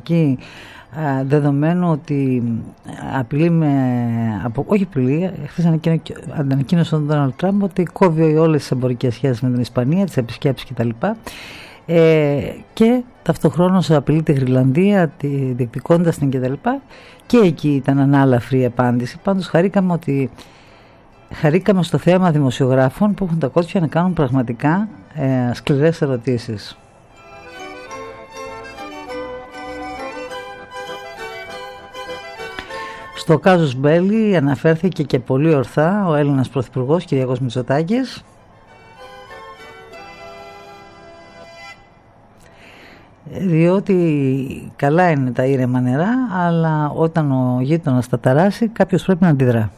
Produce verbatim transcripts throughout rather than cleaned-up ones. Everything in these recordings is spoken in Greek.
σημαντική, δεδομένου ότι απειλεί με, από, όχι απειλεί, χθες ανακοίνωσε τον Ντόναλντ Τραμπ ότι κόβει όλες τις εμπορικές σχέσεις με την Ισπανία, τις επισκέψεις κτλ. Ε, και ταυτοχρόνως απειλεί τη Γρυλανδία, τη, διεκδικώντας την κτλ. Και εκεί ήταν ανάλαφρη η απάντηση. Πάντως χαρήκαμε ότι χαρήκαμε στο θέμα δημοσιογράφων που έχουν τα κότσια να κάνουν πραγματικά ε, σκληρές ερωτήσεις. Στο κάζους Μπέλι αναφέρθηκε και πολύ ορθά ο Έλληνας Πρωθυπουργός Κυριάκος Μητσοτάκης, διότι καλά είναι τα ήρεμα νερά, αλλά όταν ο γείτονας τα ταράσει κάποιος πρέπει να αντιδρά.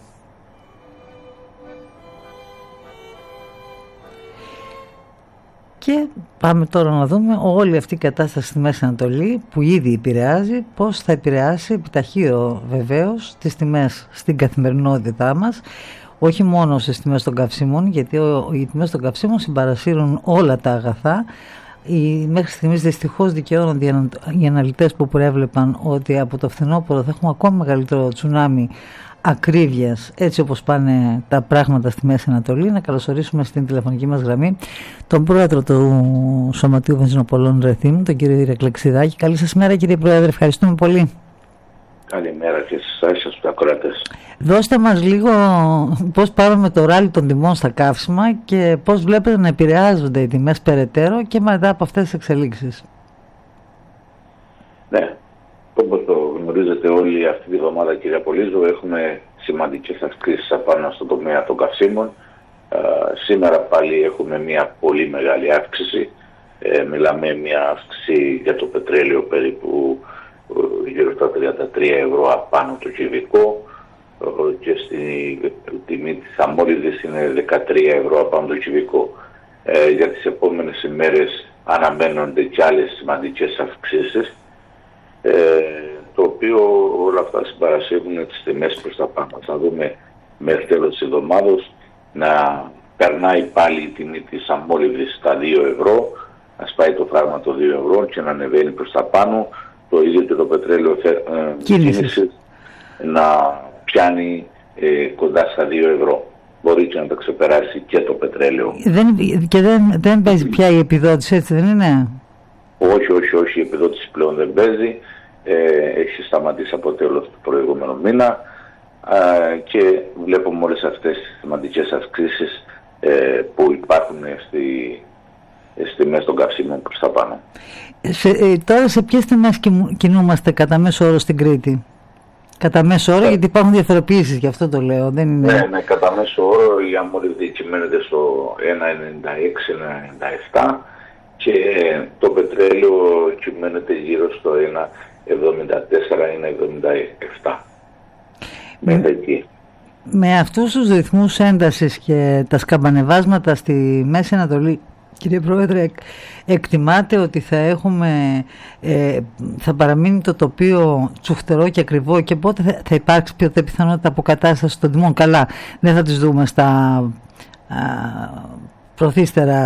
Και πάμε τώρα να δούμε όλη αυτή η κατάσταση στη Μέση Ανατολή που ήδη επηρεάζει, πώς θα επηρεάσει επιταχύω βεβαίως τις τιμές στην καθημερινότητά μας, όχι μόνο στις τιμές των καυσίμων, γιατί οι τιμές των καυσίμων συμπαρασύρουν όλα τα αγαθά. Οι, μέχρι στιγμής δυστυχώς δικαιώνονται οι αναλυτές που προέβλεπαν ότι από το φθινόπωρο θα έχουμε ακόμα μεγαλύτερο τσουνάμι ακρίβειας, έτσι όπως πάνε τα πράγματα στη Μέση Ανατολή. Να καλωσορίσουμε στην τηλεφωνική μας γραμμή τον πρόεδρο του Σωματείου Βενζινοπολών Ρεθύμνου, τον κύριο Ηρακλή Ξηδάκη. Καλή σας μέρα, κύριε Πρόεδρε, ευχαριστούμε πολύ. Καλημέρα και σε εσάς και στους ακροατές. Δώστε μας λίγο πώς πάμε με το ράλι των τιμών στα καύσιμα και πώς βλέπετε να επηρεάζονται οι τιμές περαιτέρω και μετά από αυτές τις εξελίξεις. Ναι, όπως το γνωρίζετε όλοι αυτή τη βδομάδα, κύριε Πολύζου, έχουμε σημαντικές αυξήσεις απάνω στον τομέα των καυσίμων. Ε, σήμερα πάλι έχουμε μια πολύ μεγάλη αύξηση. Ε, μιλάμε μια αύξηση για το πετρέλαιο περίπου γύρω στα τριάντα τρία ευρώ απάνω το κυβικό και στη τιμή της αμμόλυβδης είναι δεκατρία ευρώ απάνω το κυβικό. Ε, για τις επόμενες ημέρες αναμένονται και άλλες σημαντικές αυξήσεις, ε, το οποίο όλα αυτά συμπαρασύρουν τις τιμές προς τα πάνω. Θα δούμε μέχρι τέλος της εβδομάδος να περνάει πάλι η τιμή της αμμόλυβδης στα δύο ευρώ, να σπάει το φράγμα των δύο ευρώ και να ανεβαίνει προς τα πάνω. Το ίδιο και το πετρέλαιο ε, κίνηση να πιάνει ε, κοντά στα δύο ευρώ. Μπορεί και να τα ξεπεράσει και το πετρέλαιο. Δεν, και δεν, δεν παίζει πια η επιδότηση, έτσι δεν είναι? Όχι, όχι, όχι. Η επιδότηση πλέον δεν παίζει. Ε, έχει σταματήσει από τέλος του προηγούμενου μήνα ε, και βλέπουμε όλες αυτές τις σημαντικές αυξήσεις ε, που υπάρχουν στη, στις τιμές των καυσίμων προς τα πάνω. Σε, ε, τώρα σε ποιες τιμές κινούμαστε κατά μέσο όρο στην Κρήτη? Κατά μέσο όρο, yeah. γιατί υπάρχουν διαφοροποιήσεις, γι' αυτό το λέω. Δεν είναι... Ναι, ναι, κατά μέσο όρο η αμμόλυβδη κυμαίνεται στο ένα ενενήντα έξι με ένα ενενήντα επτά και το πετρέλαιο κυμαίνεται γύρω στο ένα εβδομήντα τέσσερα με ένα εβδομήντα επτά. Με, εκεί. με αυτούς τους ρυθμούς έντασης και τα σκαμπανεβάσματα στη Μέση Ανατολή, κύριε Πρόεδρε, εκτιμάτε ότι θα έχουμε, ε, θα παραμείνει το τοπίο τσουχτερό και ακριβό και πότε θα, θα υπάρξει πιο πιθανότητα αποκατάσταση των τιμών? Καλά, δεν θα τις δούμε στα α, προθύστερα,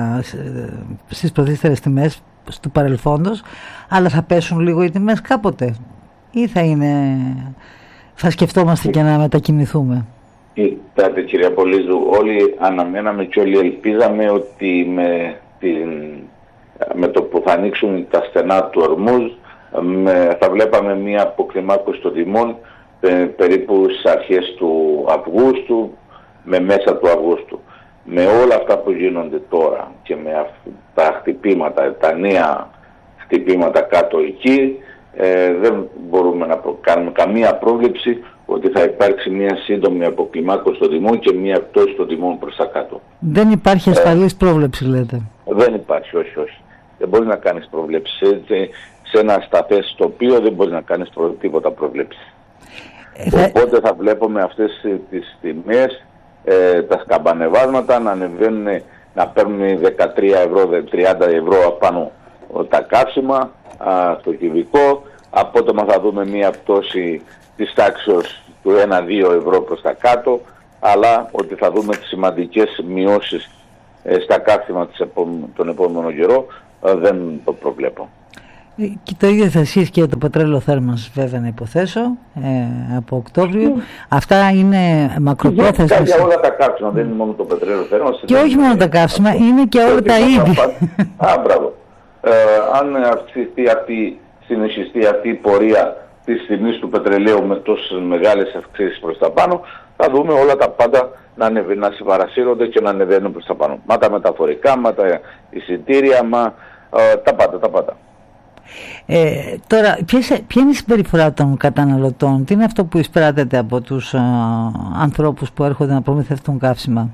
στις προθύστερες τιμές του παρελθόντος, αλλά θα πέσουν λίγο οι τιμές κάποτε ή θα είναι, θα σκεφτόμαστε και να μετακινηθούμε? Κοιτάτε, κυρία Πολύζου, όλοι αναμέναμε και όλοι ελπίζαμε ότι με, την, με το που θα ανοίξουν τα στενά του Ορμούζ με, θα βλέπαμε μια αποκλιμάκωση των τιμών πε, περίπου στις αρχές του Αυγούστου με μέσα του Αυγούστου. Με όλα αυτά που γίνονται τώρα και με αυτά τα χτυπήματα, τα νέα χτυπήματα κάτω εκεί, ε, δεν μπορούμε να κάνουμε καμία πρόβλεψη ότι θα υπάρξει μια σύντομη αποκλιμάκωση των τιμών και μια πτώση των τιμών προς τα κάτω. Δεν υπάρχει ασφαλής ε, πρόβλεψη, λέτε? Δεν υπάρχει, όχι, όχι. Δεν μπορεί να κάνεις πρόβλεψη. Σε, σε ένα σταθές τοπίο δεν μπορεί να κάνεις προ, τίποτα πρόβλεψη. Ε, Οπότε θα βλέπουμε αυτές τις τιμές, ε, τα σκαμπανεβάσματα να ανεβαίνουν, να παίρνουν δεκατρία ευρώ, τριάντα ευρώ απάνω τα καύσιμα, α, το κυβικό. Απότομα θα δούμε μια πτώση της τάξης του ένα με δύο ευρώ προς τα κάτω, αλλά ότι θα δούμε τις σημαντικές μειώσεις ε, στα καύσιμα της επό... τον επόμενο καιρό ε, δεν το προβλέπω. Και το ίδιο θα ισχύει και για το πετρέλαιο θέρμανσης, βέβαια, να υποθέσω, ε, από Οκτώβριο. Mm. Αυτά είναι μακροπρόθεσμα. Για όλα τα καύσιμα, δεν είναι μόνο το πετρέλαιο θέρμανσης. Και όχι μόνο τα καύσιμα, είναι και όλα τα είδη. Α, μπράβο. Ε, αν αυξηθεί αυτή, συνεχιστεί αυτή η πορεία της τιμής του πετρελαίου με τόσες μεγάλες αυξήσεις προς τα πάνω, θα δούμε όλα τα πάντα να, ανεβαι, να συμπαρασύρονται και να ανεβαίνουν προς τα πάνω. Μα τα μεταφορικά, μα τα εισιτήρια, μα ε, τα πάντα, τα πάντα. Ε, τώρα, ποιες, ποια είναι η συμπεριφορά των καταναλωτών, τι είναι αυτό που εισπράτεται από τους α, ανθρώπους που έρχονται να προμηθευτούν καύσιμα?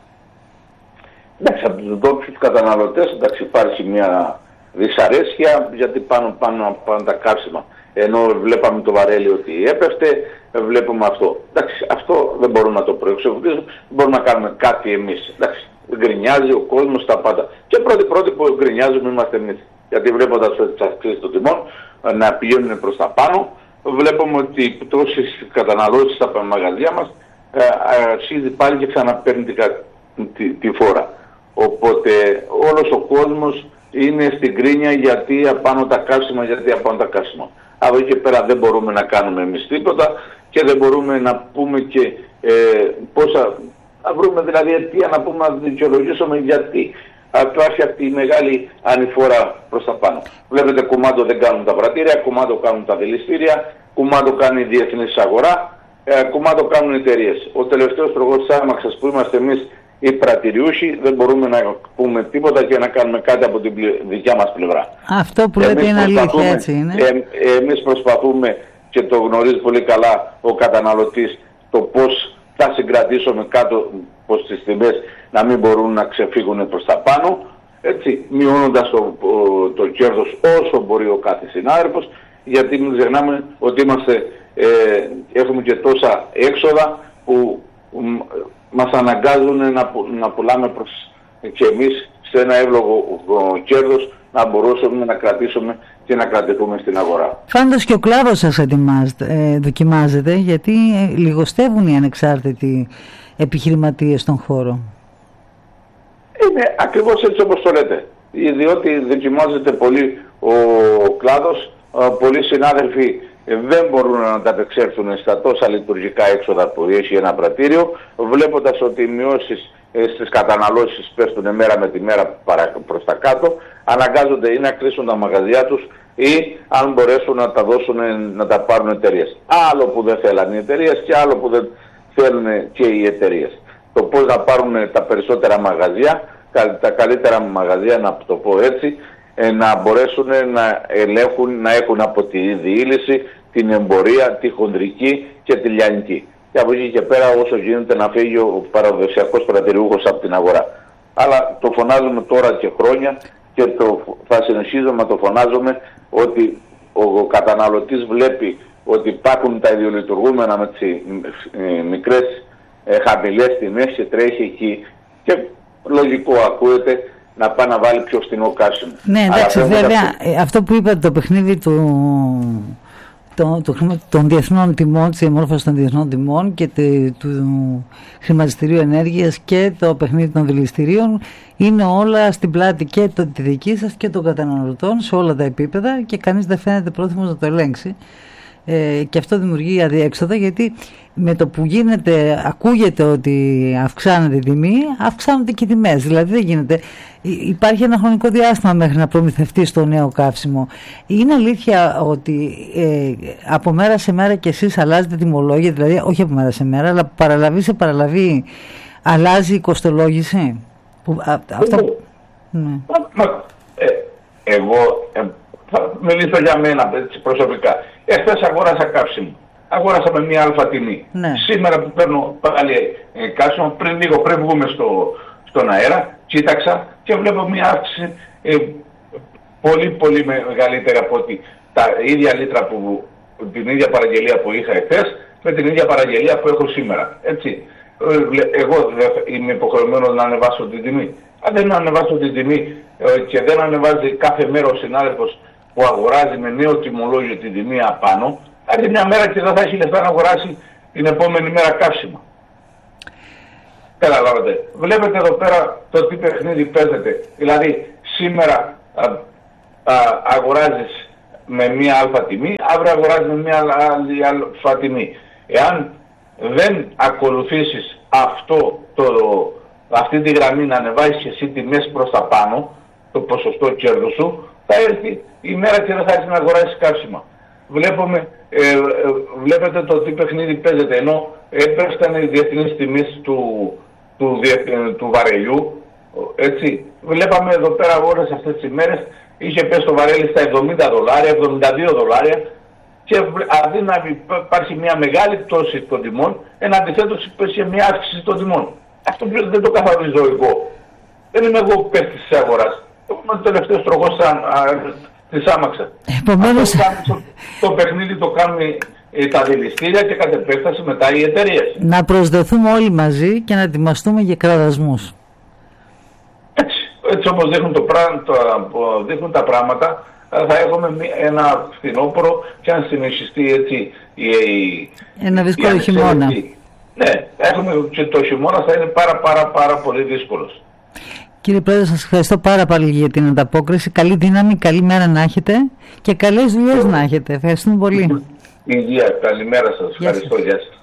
Εντάξει, από τους ντόπιους καταναλωτές, εντάξει, υπάρχει μια δυσαρέσκεια γιατί πάνω πάνω πάνω τα καύσιμα. Ενώ βλέπαμε το βαρέλι ότι έπεφτε, βλέπουμε αυτό. Εντάξει, αυτό δεν μπορούμε να το προεξοφλήσουμε, δεν μπορούμε να κάνουμε κάτι εμείς. Εντάξει, γκρινιάζει ο κόσμος τα πάντα. Και πρώτοι πρώτοι που γκρινιάζουμε είμαστε εμείς. Γιατί βλέποντας τις αυξήσεις των τιμών να πηγαίνουν προς τα πάνω, βλέπουμε ότι οι πτώσεις καταναλώσεις στα μαγαζιά μας ε, αρχίζει πάλι και ξαναπαίρνει τη, τη, τη φόρα. Οπότε όλος ο κόσμος είναι στην κρίνια γιατί απάνω τα καύσιμα, γιατί απάνω τα καύσιμα. Από εκεί και πέρα δεν μπορούμε να κάνουμε εμείς τίποτα και δεν μπορούμε να πούμε και ε, πόσα, να βρούμε δηλαδή αιτία να πούμε, να δικαιολογήσουμε γιατί υπάρχει αυτή η μεγάλη ανηφόρα προς τα πάνω. Βλέπετε, κουμάντο δεν κάνουν τα πρατήρια, κουμάντο κάνουν τα δηληστήρια, κουμάντο κάνει η διεθνής αγορά, ε, κουμάντο κάνουν εταιρείες. Ο τελευταίος τρογός της άμαξας που είμαστε εμείς οι πρατηριούχοι δεν μπορούμε να πούμε τίποτα και να κάνουμε κάτι από την δικιά μας πλευρά. Αυτό που λέτε είναι αλήθεια, έτσι είναι. Ε, εμείς προσπαθούμε και το γνωρίζει πολύ καλά ο καταναλωτής το πώς θα συγκρατήσουμε κάτω πως τις τιμές να μην μπορούν να ξεφύγουν προς τα πάνω, έτσι, μειώνοντας το, το κέρδος όσο μπορεί ο κάθε συνάδελφος, γιατί μην ξεχνάμε ότι είμαστε, ε, έχουμε και τόσα έξοδα που μας αναγκάζουν να, να πουλάμε προς, και εμείς σε ένα εύλογο κέρδος να μπορούσαμε να κρατήσουμε και να κρατηθούμε στην αγορά. Φάντας και ο κλάδος σας ε, δοκιμάζεται, γιατί ε, λιγοστεύουν οι ανεξάρτητοι επιχειρηματίες στον χώρο. Είναι ακριβώς έτσι όπως το λέτε. Διότι δοκιμάζεται πολύ ο κλάδος, πολλοί συνάδελφοι δεν μπορούν να ανταπεξέλθουν στα τόσα λειτουργικά έξοδα που έχει ένα πρατήριο, βλέποντας ότι οι μειώσεις στις καταναλώσεις πέφτουν μέρα με τη μέρα προς τα κάτω, αναγκάζονται ή να κλείσουν τα μαγαζιά τους ή αν μπορέσουν να τα δώσουν να τα πάρουν εταιρείες. Άλλο που δεν θέλαν οι εταιρείες και άλλο που δεν θέλουν και οι εταιρείες. Το πώς να πάρουν τα περισσότερα μαγαζιά, τα καλύτερα μαγαζιά, να το πω έτσι, να μπορέσουν να ελέγχουν, να έχουν από τη διήλυση την εμπορία, τη χονδρική και τη λιανική. Και από εκεί και πέρα όσο γίνεται να φύγει ο παραδοσιακός πρατηριούχος από την αγορά. Αλλά το φωνάζουμε τώρα και χρόνια και το, θα συνεχίζουμε να το φωνάζουμε ότι ο καταναλωτής βλέπει ότι υπάρχουν τα ιδιολειτουργούμενα με τις ε, μικρές ε, χαμηλές τιμές και τρέχει εκεί και λογικό ακούεται να πάει να βάλει πιο φθηνό καύσιμο. Ναι, εντάξει, βέβαια τα... αυτό που είπατε, το παιχνίδι του, το, το, των διεθνών τιμών, της διαμόρφωσης των διεθνών τιμών και τε, του χρηματιστηρίου ενέργειας και το παιχνίδι των δηληστηρίων είναι όλα στην πλάτη και το, τη δική σας και των καταναλωτών σε όλα τα επίπεδα και κανείς δεν φαίνεται πρόθυμος να το ελέγξει. Ε, και αυτό δημιουργεί αδιέξοδα, γιατί με το που γίνεται, ακούγεται ότι αυξάνεται η τιμή, αυξάνονται και οι τιμές. Δηλαδή δεν γίνεται. Υπάρχει ένα χρονικό διάστημα μέχρι να προμηθευτεί το νέο καύσιμο. Είναι αλήθεια ότι ε, από μέρα σε μέρα και εσείς αλλάζετε τιμολόγια, δηλαδή όχι από μέρα σε μέρα, αλλά από παραλαβή σε παραλαβή αλλάζει η κοστολόγηση. Που, α, αυτό... ναι. ε, εγώ ε, θα μιλήσω για μένα έτσι, προσωπικά. Εχθές αγόρασα καύσιμο. Αγόρασα με μια αλφα τιμή. Ναι. Σήμερα που παίρνω πάλι ε, καύσιμο, πριν λίγο πριν βγούμε στο, στον αέρα, κοίταξα και βλέπω μια αύξηση ε, πολύ πολύ μεγαλύτερη από ότι τα ίδια λίτρα που, την ίδια παραγγελία που είχα εχθές με την ίδια παραγγελία που έχω σήμερα. Έτσι. Εγώ είμαι υποχρεωμένος να ανεβάσω την τιμή. Αν δεν ανεβάσω την τιμή ε, και δεν ανεβάζει κάθε μέρα ο συνάδελφος που αγοράζει με νέο τιμολόγιο την τιμή απάνω, έρθει μια μέρα και δεν θα έχει λεφτά να αγοράσει την επόμενη μέρα καύσιμα. Καταλάβατε. Βλέπετε εδώ πέρα το τι παιχνίδι παίζεται. Δηλαδή σήμερα α, α, αγοράζεις με μία αλφα τιμή, αύριο αγοράζει με μία άλλη αλφα τιμή. Εάν δεν ακολουθήσεις αυτό το, αυτή τη γραμμή να ανεβάσεις εσύ τιμές προς τα πάνω, το ποσοστό κέρδους σου, θα έρθει η μέρα και δεν θα έρθει να αγοράσεις καύσιμα. Βλέπουμε, ε, ε, βλέπετε το τι παιχνίδι παίζεται, ενώ έπεσαν οι διεθνείς τιμές του, του, του, του βαρελιού, έτσι. Βλέπαμε εδώ πέρα όλες αυτές τις ημέρες, είχε πέσει το βαρέλι στα εβδομήντα δολάρια, εβδομήντα δύο δολάρια, και αντί να υπάρχει μια μεγάλη πτώση των τιμών, εν αντιθέτως υπήρχε μια αύξηση των τιμών. Αυτό δεν το καθορίζω εγώ. Δεν είμαι εγώ παίκτης της αγοράς. Είμαι ο τελευταίος τροχός της άμαξα. Επομένως... το, το παιχνίδι το κάνουν ε, τα δηληστήρια και κατ' επέκταση μετά οι εταιρείες. Να προσδεθούμε όλοι μαζί και να ετοιμαστούμε για κραδασμούς. Έτσι, έτσι όπως δείχνουν, το, το, δείχνουν τα πράγματα, θα έχουμε ένα φθινόπωρο και αν συνεχιστεί έτσι η, η, ένα δύσκολο χειμώνα. Ναι, έχουμε και το χειμώνα θα είναι πάρα πάρα πάρα πολύ δύσκολος. Κύριε Πρόεδρε, σας ευχαριστώ πάρα πολύ για την ανταπόκριση. Καλή δύναμη, καλή μέρα να έχετε και καλές δουλειές να έχετε. Ευχαριστούμε πολύ. Υγεία, καλημέρα σας. Ευχαριστώ. Γεια σας.